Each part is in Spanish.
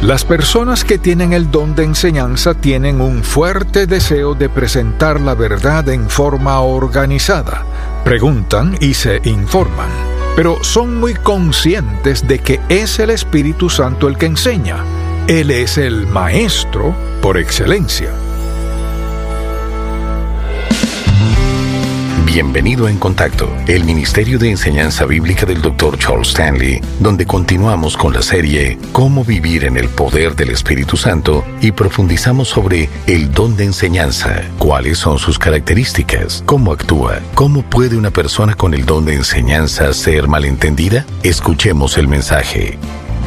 Las personas que tienen el don de enseñanza tienen un fuerte deseo de presentar la verdad en forma organizada. Preguntan y se informan, pero son muy conscientes de que es el Espíritu Santo el que enseña. Él es el maestro por excelencia. Bienvenido a En Contacto, el Ministerio de Enseñanza Bíblica del Dr. Charles Stanley, donde continuamos con la serie Cómo vivir en el poder del Espíritu Santo y profundizamos sobre el don de enseñanza, cuáles son sus características, cómo actúa, cómo puede una persona con el don de enseñanza ser malentendida. Escuchemos el mensaje.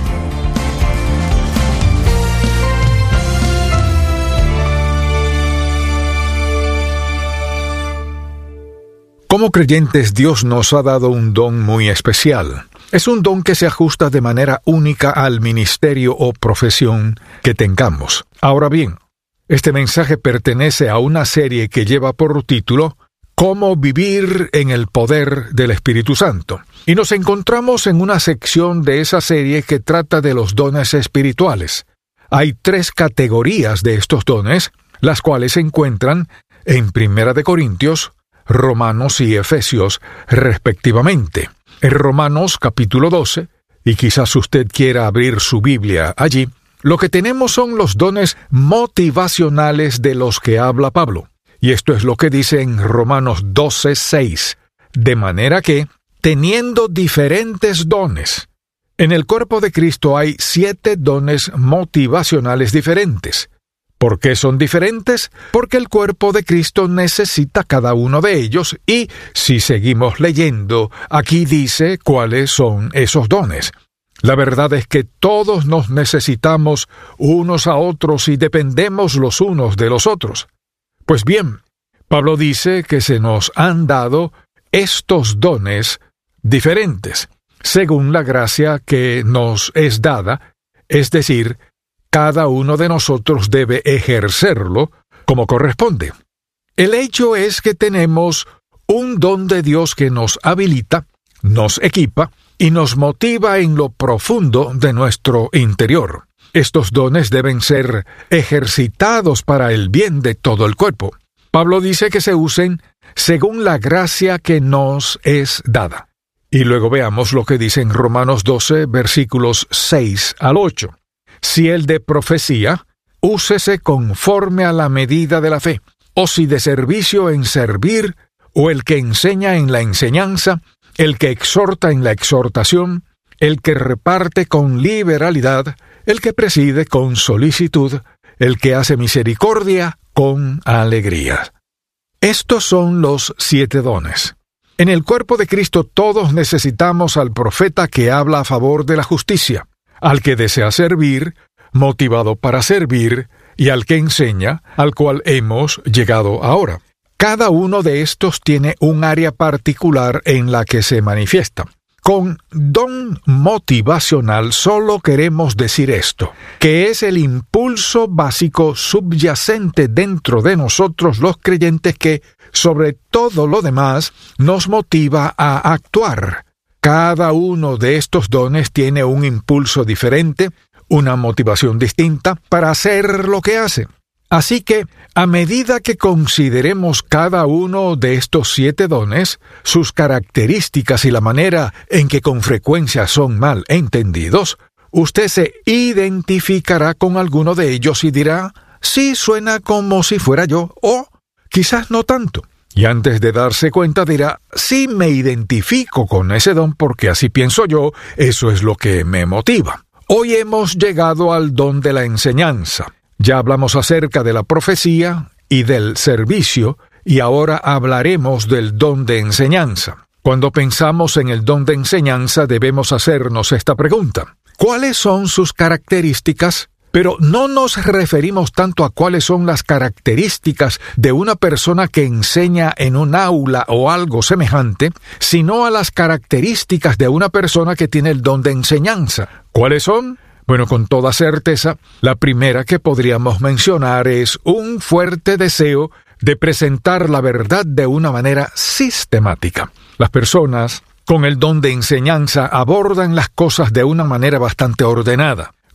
Como creyentes, Dios nos ha dado un don muy especial. Es un don que se ajusta de manera única al ministerio o profesión que tengamos. Ahora bien, este mensaje pertenece a una serie que lleva por título Cómo vivir en el poder del Espíritu Santo. Y nos encontramos en una sección de esa serie que trata de los dones espirituales. Hay 3 categorías de estos dones, las cuales se encuentran en 1 Corintios, Romanos y Efesios, respectivamente. En Romanos capítulo 12, y quizás usted quiera abrir su Biblia allí, lo que tenemos son los dones motivacionales de los que habla Pablo. Y esto es lo que dice en Romanos 12:6. De manera que, teniendo diferentes dones, en el cuerpo de Cristo hay 7 dones motivacionales diferentes. ¿Por qué son diferentes? Porque el cuerpo de Cristo necesita cada uno de ellos y, si seguimos leyendo, aquí dice cuáles son esos dones. La verdad es que todos nos necesitamos unos a otros y dependemos los unos de los otros. Pues bien, Pablo dice que se nos han dado estos dones diferentes, según la gracia que nos es dada, es decir, cada uno de nosotros debe ejercerlo como corresponde. El hecho es que tenemos un don de Dios que nos habilita, nos equipa y nos motiva en lo profundo de nuestro interior. Estos dones deben ser ejercitados para el bien de todo el cuerpo. Pablo dice que se usen según la gracia que nos es dada. Y luego veamos lo que dice en Romanos 12, versículos 6 al 8. Si el de profecía, úsese conforme a la medida de la fe, o si de servicio en servir, o el que enseña en la enseñanza, el que exhorta en la exhortación, el que reparte con liberalidad, el que preside con solicitud, el que hace misericordia con alegría. Estos son los 7 dones. En el cuerpo de Cristo todos necesitamos al profeta que habla a favor de la justicia, al que desea servir, motivado para servir, y al que enseña, al cual hemos llegado ahora. Cada uno de estos tiene un área particular en la que se manifiesta. Con don motivacional solo queremos decir esto, que es el impulso básico subyacente dentro de nosotros los creyentes que, sobre todo lo demás, nos motiva a actuar. Cada uno de estos dones tiene un impulso diferente, una motivación distinta para hacer lo que hace. Así que, a medida que consideremos cada uno de estos 7 dones, sus características y la manera en que con frecuencia son mal entendidos, usted se identificará con alguno de ellos y dirá, sí, suena como si fuera yo, o quizás no tanto. Y antes de darse cuenta dirá, sí me identifico con ese don porque así pienso yo, eso es lo que me motiva. Hoy hemos llegado al don de la enseñanza. Ya hablamos acerca de la profecía y del servicio, y ahora hablaremos del don de enseñanza. Cuando pensamos en el don de enseñanza debemos hacernos esta pregunta. ¿Cuáles son sus características? Pero no nos referimos tanto a cuáles son las características de una persona que enseña en un aula o algo semejante, sino a las características de una persona que tiene el don de enseñanza. ¿Cuáles son? Bueno, con toda certeza, la primera que podríamos mencionar es un fuerte deseo de presentar la verdad de una manera sistemática. Las personas con el don de enseñanza abordan las cosas de una manera bastante ordenada.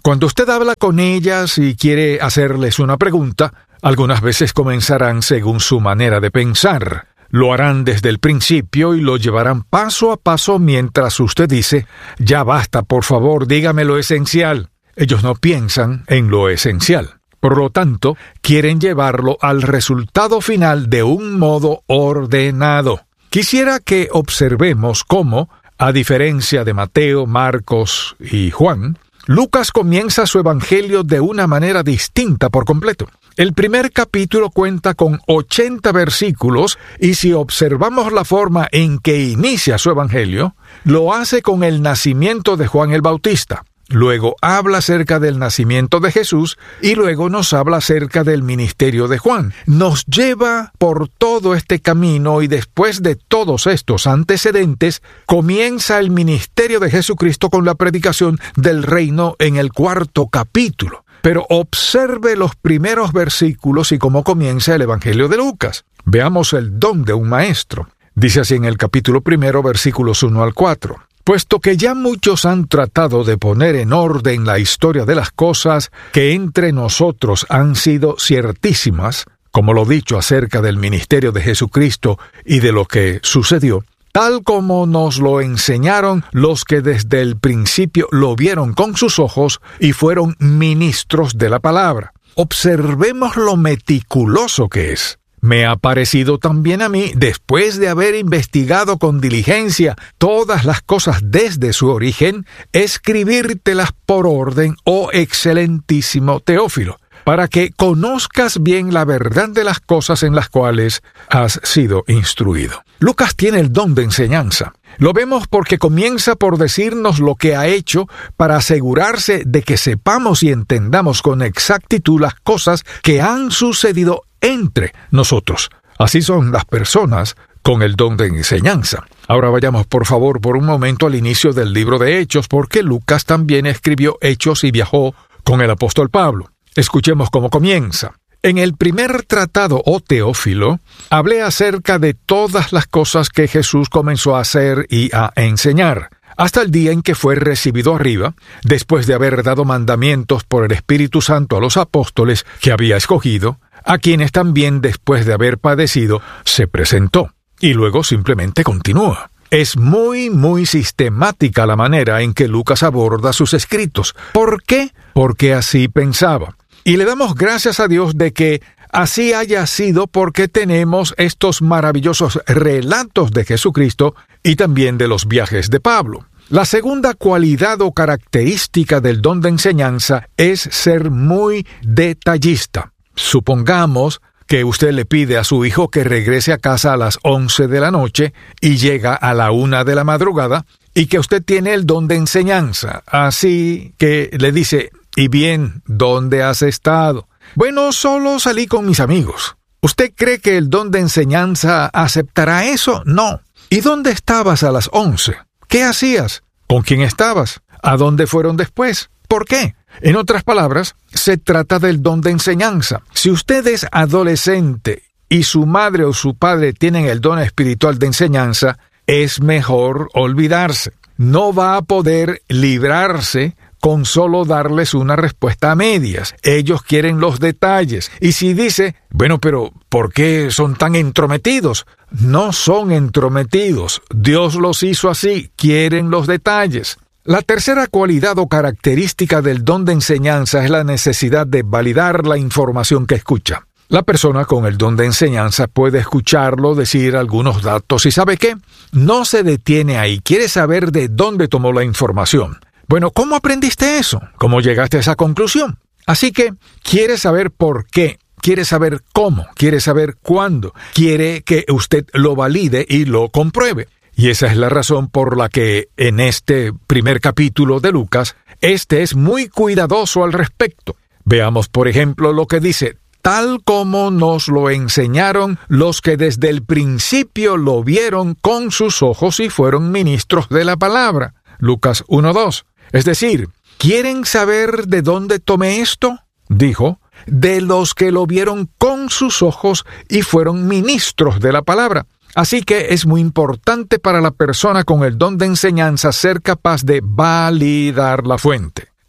Cuando usted habla con ellas y quiere hacerles una pregunta, algunas veces comenzarán según su manera de pensar. Lo harán desde el principio y lo llevarán paso a paso mientras usted dice, ya basta, por favor, dígame lo esencial. Ellos no piensan en lo esencial. Por lo tanto, quieren llevarlo al resultado final de un modo ordenado. Quisiera que observemos cómo, a diferencia de Mateo, Marcos y Juan, Lucas comienza su evangelio de una manera distinta por completo. El primer capítulo cuenta con 80 versículos y si observamos la forma en que inicia su evangelio, lo hace con el nacimiento de Juan el Bautista. Luego habla acerca del nacimiento de Jesús y luego nos habla acerca del ministerio de Juan. Nos lleva por todo este camino y después de todos estos antecedentes, comienza el ministerio de Jesucristo con la predicación del reino en el 4º capítulo. Pero observe los primeros versículos y cómo comienza el Evangelio de Lucas. Veamos el don de un maestro. Dice así en el capítulo 1, versículos 1 al 4. Puesto que ya muchos han tratado de poner en orden la historia de las cosas que entre nosotros han sido ciertísimas, como lo dicho acerca del ministerio de Jesucristo y de lo que sucedió, tal como nos lo enseñaron los que desde el principio lo vieron con sus ojos y fueron ministros de la palabra. Observemos lo meticuloso que es. Me ha parecido también a mí, después de haber investigado con diligencia todas las cosas desde su origen, escribírtelas por orden, oh excelentísimo Teófilo, para que conozcas bien la verdad de las cosas en las cuales has sido instruido. Lucas tiene el don de enseñanza. Lo vemos porque comienza por decirnos lo que ha hecho para asegurarse de que sepamos y entendamos con exactitud las cosas que han sucedido entre nosotros. Así son las personas con el don de enseñanza. Ahora vayamos por favor por un momento al inicio del libro de Hechos, porque Lucas también escribió Hechos y viajó con el apóstol Pablo. Escuchemos cómo comienza. En el primer tratado, oh Teófilo, hablé acerca de todas las cosas que Jesús comenzó a hacer y a enseñar, hasta el día en que fue recibido arriba, después de haber dado mandamientos por el Espíritu Santo a los apóstoles que había escogido, a quienes también después de haber padecido se presentó. Y luego simplemente continúa. Es muy sistemática la manera en que Lucas aborda sus escritos. ¿Por qué? Porque así pensaba. Y le damos gracias a Dios de que así haya sido, porque tenemos estos maravillosos relatos de Jesucristo y también de los viajes de Pablo. La segunda cualidad o característica del don de enseñanza es ser muy detallista. Supongamos que usted le pide a su hijo que regrese a casa a las 11 de la noche y llega a la 1 de la madrugada y que usted tiene el don de enseñanza. Así que le dice, ¿y bien, dónde has estado? Bueno, solo salí con mis amigos. ¿Usted cree que el don de enseñanza aceptará eso? No. ¿Y dónde estabas a las 11? ¿Qué hacías? ¿Con quién estabas? ¿A dónde fueron después? ¿Por qué? En otras palabras, se trata del don de enseñanza. Si usted es adolescente y su madre o su padre tienen el don espiritual de enseñanza, es mejor olvidarse. No va a poder librarse con solo darles una respuesta a medias. Ellos quieren los detalles. Y si dice, bueno, pero ¿por qué son tan entrometidos? No son entrometidos. Dios los hizo así. Quieren los detalles. La tercera cualidad o característica del don de enseñanza es la necesidad de validar la información que escucha. La persona con el don de enseñanza puede escucharlo, decir algunos datos y ¿sabe qué? No se detiene ahí, quiere saber de dónde tomó la información. Bueno, ¿cómo aprendiste eso? ¿Cómo llegaste a esa conclusión? Así que quiere saber por qué, quiere saber cómo, quiere saber cuándo, quiere que usted lo valide y lo compruebe. Y esa es la razón por la que en este primer capítulo de Lucas, es muy cuidadoso al respecto. Veamos, por ejemplo, lo que dice, tal como nos lo enseñaron los que desde el principio lo vieron con sus ojos y fueron ministros de la palabra. Lucas 1:2. Es decir, ¿quieren saber de dónde tomé esto? Dijo, de los que lo vieron con sus ojos y fueron ministros de la palabra. Así que es muy importante para la persona con el don de enseñanza ser capaz de validar la fuente.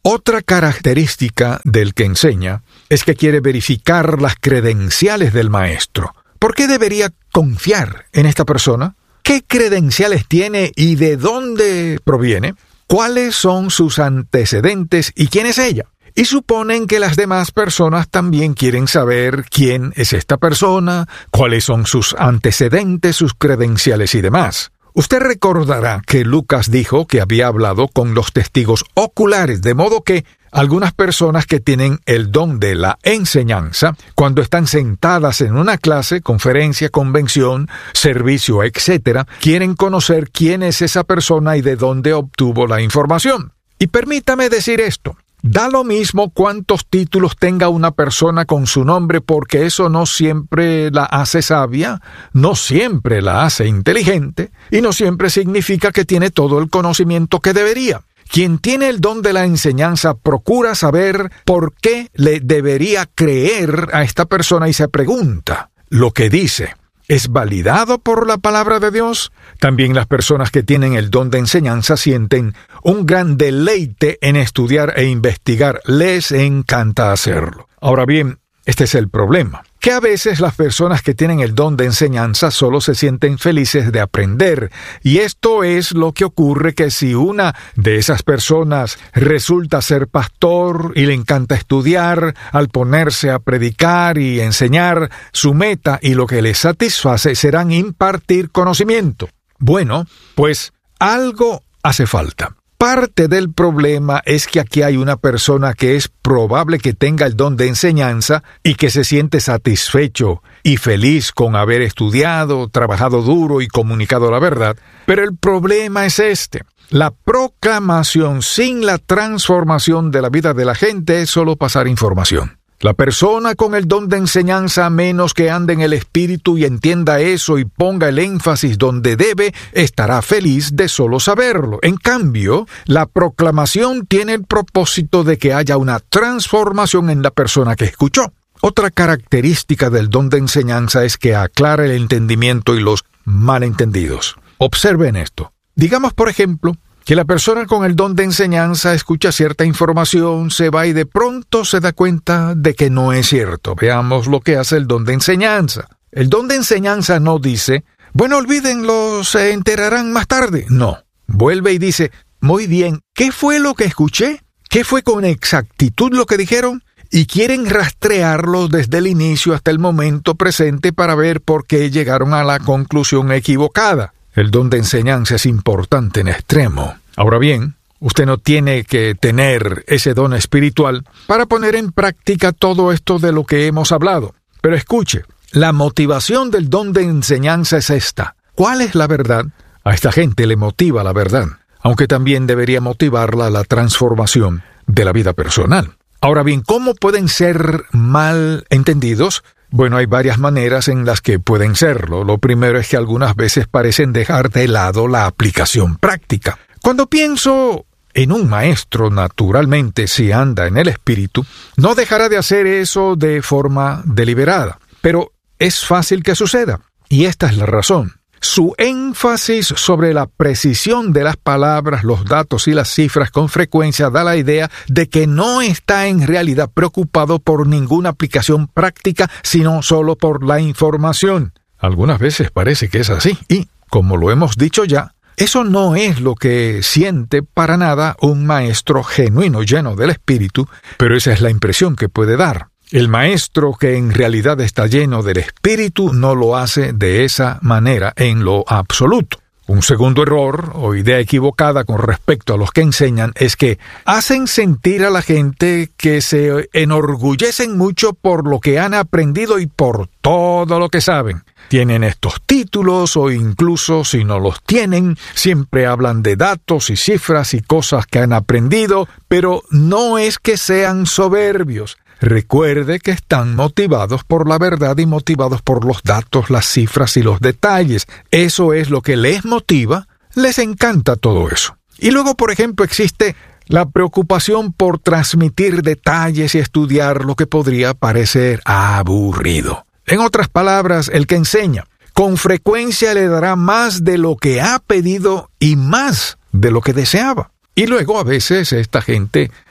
Otra característica del que enseña es que quiere verificar las credenciales del maestro. ¿Por qué debería confiar en esta persona? ¿Qué credenciales tiene y de dónde proviene? ¿Cuáles son sus antecedentes y quién es ella? Y suponen que las demás personas también quieren saber quién es esta persona, cuáles son sus antecedentes, sus credenciales y demás. Usted recordará que Lucas dijo que había hablado con los testigos oculares, de modo que algunas personas que tienen el don de la enseñanza, cuando están sentadas en una clase, conferencia, convención, servicio, etc., quieren conocer quién es esa persona y de dónde obtuvo la información. Y permítame decir esto. Da lo mismo cuántos títulos tenga una persona con su nombre, porque eso no siempre la hace sabia, no siempre la hace inteligente, y no siempre significa que tiene todo el conocimiento que debería. Quien tiene el don de la enseñanza procura saber por qué le debería creer a esta persona y se pregunta, ¿lo que dice es validado por la palabra de Dios? También las personas que tienen el don de enseñanza sienten un gran deleite en estudiar e investigar. Les encanta hacerlo. Ahora bien, este es el problema, que a veces las personas que tienen el don de enseñanza solo se sienten felices de aprender. Y esto es lo que ocurre, que si una de esas personas resulta ser pastor y le encanta estudiar, al ponerse a predicar y enseñar, su meta y lo que le satisface serán impartir conocimiento. Bueno, pues algo hace falta. Parte del problema es que aquí hay una persona que es probable que tenga el don de enseñanza y que se siente satisfecho y feliz con haber estudiado, trabajado duro y comunicado la verdad. Pero el problema es este. La proclamación sin la transformación de la vida de la gente es solo pasar información. La persona con el don de enseñanza, a menos que ande en el espíritu y entienda eso y ponga el énfasis donde debe, estará feliz de solo saberlo. En cambio, la proclamación tiene el propósito de que haya una transformación en la persona que escuchó. Otra característica del don de enseñanza es que aclara el entendimiento y los malentendidos. Observen esto. Digamos, por ejemplo, que la persona con el don de enseñanza escucha cierta información, se va y de pronto se da cuenta de que no es cierto. Veamos lo que hace el don de enseñanza. El don de enseñanza no dice, bueno, olvídenlo, se enterarán más tarde. No. Vuelve y dice, muy bien, ¿qué fue lo que escuché? ¿Qué fue con exactitud lo que dijeron? Y quieren rastrearlo desde el inicio hasta el momento presente para ver por qué llegaron a la conclusión equivocada. El don de enseñanza es importante en extremo. Ahora bien, usted no tiene que tener ese don espiritual para poner en práctica todo esto de lo que hemos hablado. Pero escuche, la motivación del don de enseñanza es esta. ¿Cuál es la verdad? A esta gente le motiva la verdad, aunque también debería motivarla la transformación de la vida personal. Ahora bien, ¿cómo pueden ser mal entendidos? Bueno, hay varias maneras en las que pueden serlo. Lo primero es que algunas veces parecen dejar de lado la aplicación práctica. Cuando pienso en un maestro, naturalmente, si anda en el espíritu, no dejará de hacer eso de forma deliberada. Pero es fácil que suceda, y esta es la razón. Su énfasis sobre la precisión de las palabras, los datos y las cifras con frecuencia da la idea de que no está en realidad preocupado por ninguna aplicación práctica, sino solo por la información. Algunas veces parece que es así, y, como lo hemos dicho ya, eso no es lo que siente para nada un maestro genuino, lleno del espíritu, pero esa es la impresión que puede dar. El maestro que en realidad está lleno del espíritu no lo hace de esa manera en lo absoluto. Un segundo error o idea equivocada con respecto a los que enseñan es que hacen sentir a la gente que se enorgullecen mucho por lo que han aprendido y por todo lo que saben. Tienen estos títulos o incluso si no los tienen, siempre hablan de datos y cifras y cosas que han aprendido, pero no es que sean soberbios. Recuerde que están motivados por la verdad y motivados por los datos, las cifras y los detalles. Eso es lo que les motiva, les encanta todo eso. Y luego, por ejemplo, existe la preocupación por transmitir detalles y estudiar lo que podría parecer aburrido. En otras palabras, el que enseña con frecuencia le dará más de lo que ha pedido y más de lo que deseaba. Y luego a veces esta gente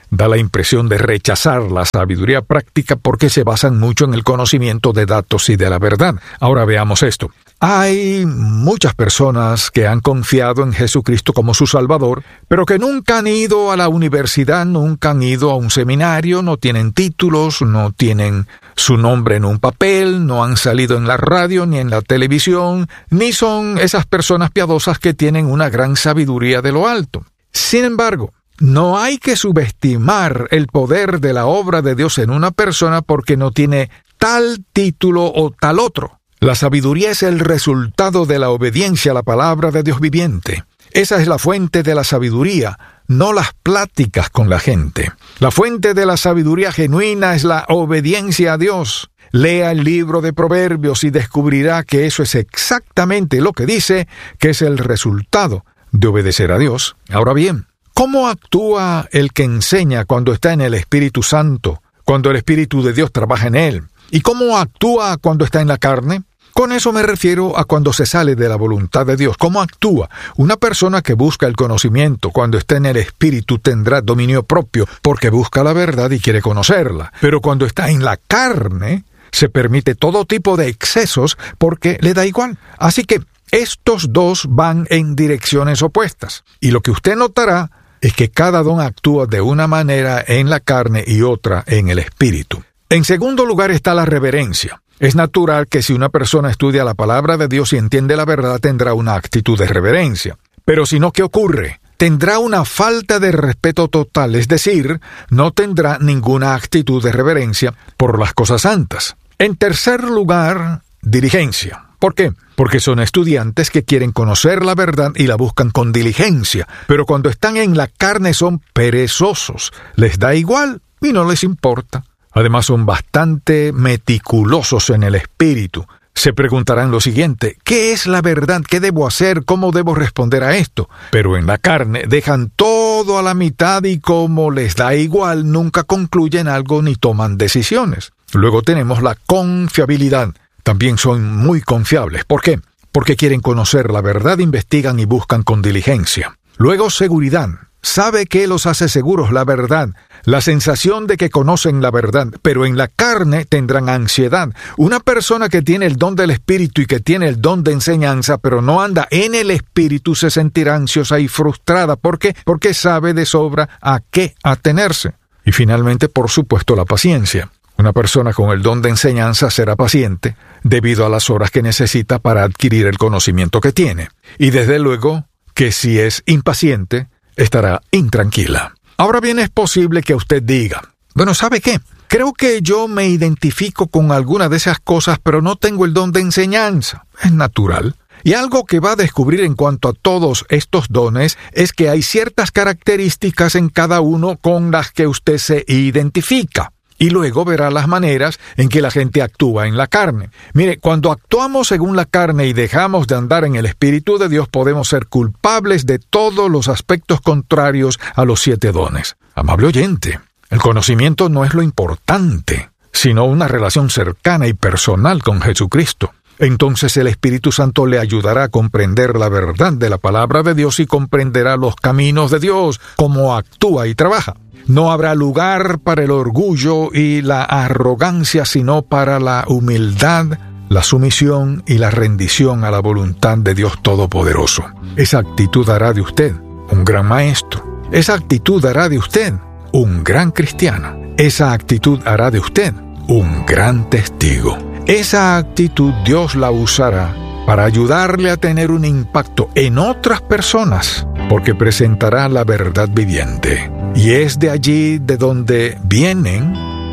da la impresión de rechazar la sabiduría práctica porque se basan mucho en el conocimiento de datos y de la verdad. Ahora veamos esto. Hay muchas personas que han confiado en Jesucristo como su Salvador, pero que nunca han ido a la universidad, nunca han ido a un seminario, no tienen títulos, no tienen su nombre en un papel, no han salido en la radio ni en la televisión, ni son esas personas piadosas que tienen una gran sabiduría de lo alto. Sin embargo, no hay que subestimar el poder de la obra de Dios en una persona porque no tiene tal título o tal otro. La sabiduría es el resultado de la obediencia a la palabra de Dios viviente. Esa es la fuente de la sabiduría, no las pláticas con la gente. La fuente de la sabiduría genuina es la obediencia a Dios. Lea el libro de Proverbios y descubrirá que eso es exactamente lo que dice, que es el resultado de obedecer a Dios. Ahora bien, ¿cómo actúa el que enseña cuando está en el Espíritu Santo, cuando el Espíritu de Dios trabaja en él? ¿Y cómo actúa cuando está en la carne? Con eso me refiero a cuando se sale de la voluntad de Dios. ¿Cómo actúa? Una persona que busca el conocimiento cuando está en el Espíritu tendrá dominio propio porque busca la verdad y quiere conocerla. Pero cuando está en la carne, se permite todo tipo de excesos porque le da igual. Así que estos dos van en direcciones opuestas. Y lo que usted notará es que cada don actúa de una manera en la carne y otra en el Espíritu. En segundo lugar está la reverencia. Es natural que si una persona estudia la palabra de Dios y entiende la verdad, tendrá una actitud de reverencia. Pero si no, ¿qué ocurre? Tendrá una falta de respeto total, es decir, no tendrá ninguna actitud de reverencia por las cosas santas. En tercer lugar, diligencia. ¿Por qué? Porque son estudiantes que quieren conocer la verdad y la buscan con diligencia, pero cuando están en la carne son perezosos, les da igual y no les importa. Además son bastante meticulosos en el espíritu. Se preguntarán lo siguiente: ¿qué es la verdad? ¿Qué debo hacer? ¿Cómo debo responder a esto? Pero en la carne dejan todo a la mitad y como les da igual, nunca concluyen algo ni toman decisiones. Luego tenemos la confiabilidad. También son muy confiables. ¿Por qué? Porque quieren conocer la verdad, investigan y buscan con diligencia. Luego seguridad. Sabe que los hace seguros la verdad, la sensación de que conocen la verdad, pero en la carne tendrán ansiedad. Una persona que tiene el don del Espíritu y que tiene el don de enseñanza, pero no anda en el Espíritu, se sentirá ansiosa y frustrada. ¿Por qué? Porque sabe de sobra a qué atenerse. Y finalmente, por supuesto, la paciencia. Una persona con el don de enseñanza será paciente debido a las horas que necesita para adquirir el conocimiento que tiene. Y desde luego que si es impaciente, estará intranquila. Ahora bien, es posible que usted diga: bueno, ¿sabe qué? Creo que yo me identifico con alguna de esas cosas, pero no tengo el don de enseñanza. Es natural. Y algo que va a descubrir en cuanto a todos estos dones es que hay ciertas características en cada uno con las que usted se identifica. Y luego verá las maneras en que la gente actúa en la carne. Mire, cuando actuamos según la carne y dejamos de andar en el Espíritu de Dios, podemos ser culpables de todos los aspectos contrarios a los 7 dones. Amable oyente, el conocimiento no es lo importante, sino una relación cercana y personal con Jesucristo. Entonces el Espíritu Santo le ayudará a comprender la verdad de la palabra de Dios y comprenderá los caminos de Dios, cómo actúa y trabaja. No habrá lugar para el orgullo y la arrogancia, sino para la humildad, la sumisión y la rendición a la voluntad de Dios Todopoderoso. Esa actitud hará de usted un gran maestro. Esa actitud hará de usted un gran cristiano. Esa actitud hará de usted un gran testigo. Esa actitud Dios la usará para ayudarle a tener un impacto en otras personas, porque presentará la verdad viviente. Y es de allí de donde vienen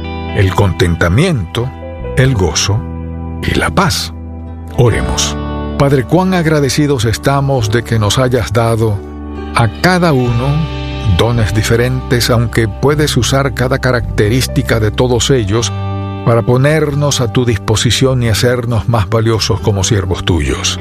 el contentamiento, el gozo y la paz. Oremos. Padre, cuán agradecidos estamos de que nos hayas dado a cada uno dones diferentes, aunque puedes usar cada característica de todos ellos para ponernos a tu disposición y hacernos más valiosos como siervos tuyos.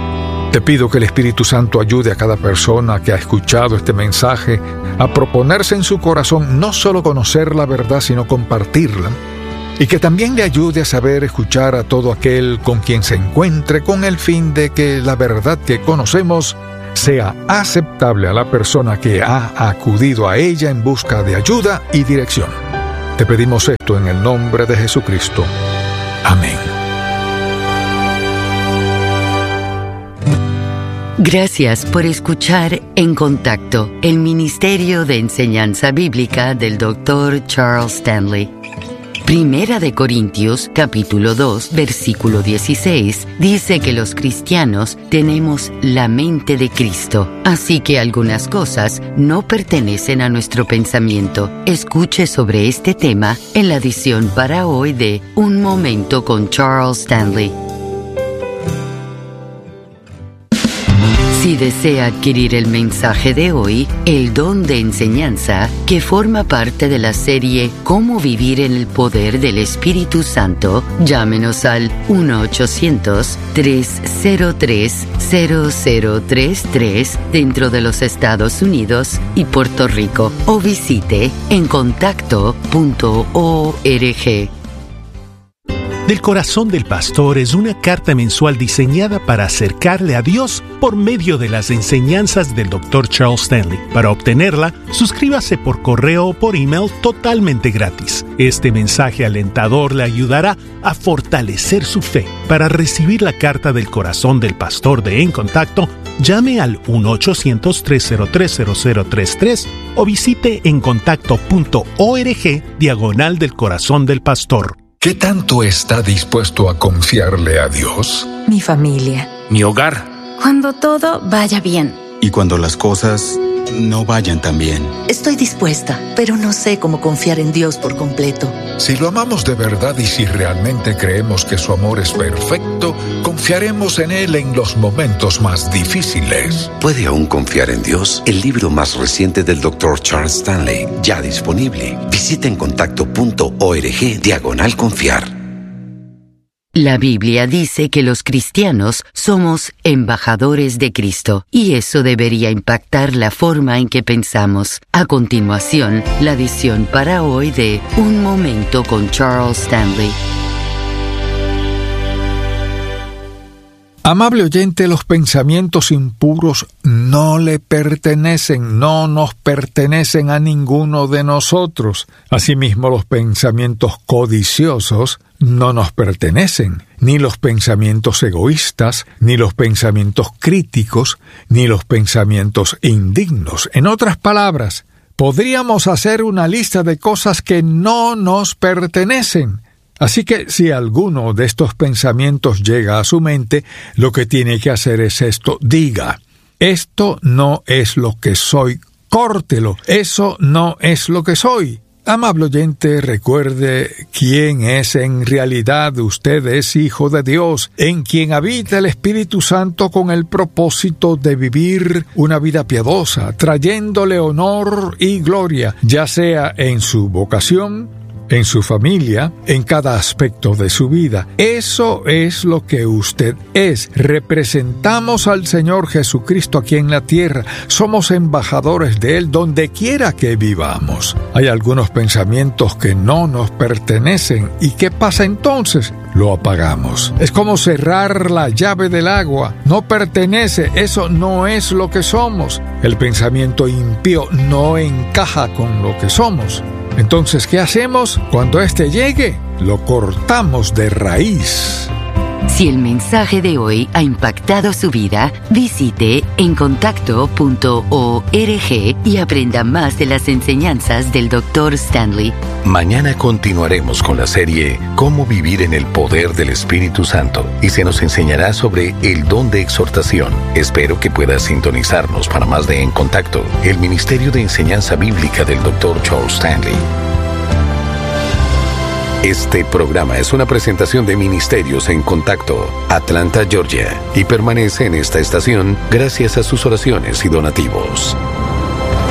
Te pido que el Espíritu Santo ayude a cada persona que ha escuchado este mensaje a proponerse en su corazón no solo conocer la verdad, sino compartirla, y que también le ayude a saber escuchar a todo aquel con quien se encuentre, con el fin de que la verdad que conocemos sea aceptable a la persona que ha acudido a ella en busca de ayuda y dirección. Te pedimos esto en el nombre de Jesucristo. Amén. Gracias por escuchar En Contacto, el Ministerio de Enseñanza Bíblica del Dr. Charles Stanley. Primera de Corintios, capítulo 2, versículo 16, dice que los cristianos tenemos la mente de Cristo, así que algunas cosas no pertenecen a nuestro pensamiento. Escuche sobre este tema en la edición para hoy de Un Momento con Charles Stanley. Si desea adquirir el mensaje de hoy, el don de enseñanza, que forma parte de la serie Cómo vivir en el poder del Espíritu Santo, llámenos al 1-800-303-0033 dentro de los Estados Unidos y Puerto Rico, o visite encontacto.org. Del Corazón del Pastor es una carta mensual diseñada para acercarle a Dios por medio de las enseñanzas del Dr. Charles Stanley. Para obtenerla, suscríbase por correo o por email totalmente gratis. Este mensaje alentador le ayudará a fortalecer su fe. Para recibir la carta del Corazón del Pastor de En Contacto, llame al 1-800-303-0033 o visite encontacto.org /del Corazón del Pastor. ¿Qué tanto está dispuesto a confiarle a Dios? Mi familia. Mi hogar. Cuando todo vaya bien. Y cuando las cosas no vayan tan bien. Estoy dispuesta, pero no sé cómo confiar en Dios por completo. Si lo amamos de verdad y si realmente creemos que su amor es perfecto, confiaremos en Él en los momentos más difíciles. ¿Puede aún confiar en Dios? El libro más reciente del Dr. Charles Stanley, ya disponible. Visita encontacto.org /confiar. La Biblia dice que los cristianos somos embajadores de Cristo, y eso debería impactar la forma en que pensamos. A continuación, la edición para hoy de Un Momento con Charles Stanley. Amable oyente, los pensamientos impuros no le pertenecen, no nos pertenecen a ninguno de nosotros. Asimismo, los pensamientos codiciosos no nos pertenecen, ni los pensamientos egoístas, ni los pensamientos críticos, ni los pensamientos indignos. En otras palabras, podríamos hacer una lista de cosas que no nos pertenecen. Así que si alguno de estos pensamientos llega a su mente, lo que tiene que hacer es esto: diga, esto no es lo que soy, córtelo, eso no es lo que soy. Amable oyente, recuerde quién es en realidad. Usted es hijo de Dios, en quien habita el Espíritu Santo con el propósito de vivir una vida piadosa, trayéndole honor y gloria, ya sea en su vocación, en su familia, en cada aspecto de su vida. Eso es lo que usted es. Representamos al Señor Jesucristo aquí en la tierra. Somos embajadores de Él donde quiera que vivamos. Hay algunos pensamientos que no nos pertenecen. ¿Y qué pasa entonces? Lo apagamos. Es como cerrar la llave del agua. No pertenece, eso no es lo que somos. El pensamiento impío no encaja con lo que somos. Entonces, ¿qué hacemos? Cuando éste llegue, lo cortamos de raíz. Si el mensaje de hoy ha impactado su vida, visite encontacto.org y aprenda más de las enseñanzas del Dr. Stanley. Mañana continuaremos con la serie Cómo vivir en el poder del Espíritu Santo y se nos enseñará sobre el don de exhortación. Espero que pueda sintonizarnos para más de En Contacto, el Ministerio de Enseñanza Bíblica del Dr. Charles Stanley. Este programa es una presentación de Ministerios en Contacto, Atlanta, Georgia, y permanece en esta estación gracias a sus oraciones y donativos.